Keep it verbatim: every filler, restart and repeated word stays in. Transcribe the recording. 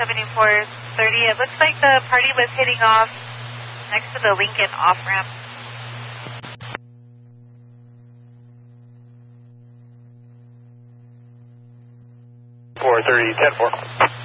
seventy-four thirty. It looks like the party was hitting off next to the Lincoln off-ramp. four thirty, ten four.